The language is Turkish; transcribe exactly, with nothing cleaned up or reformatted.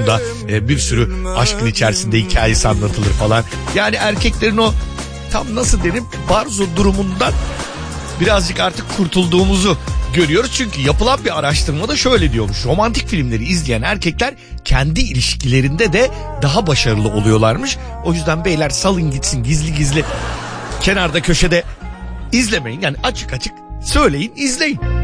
sonunda e, bir sürü aşkın içerisinde hikayesi anlatılır falan. Yani erkeklerin o tam nasıl derim barzo durumundan birazcık artık kurtulduğumuzu görüyoruz. Çünkü yapılan bir araştırmada şöyle diyormuş: romantik filmleri izleyen erkekler kendi ilişkilerinde de daha başarılı oluyorlarmış. O yüzden beyler salın gitsin, gizli gizli kenarda köşede izlemeyin. Yani açık açık söyleyin, izleyin.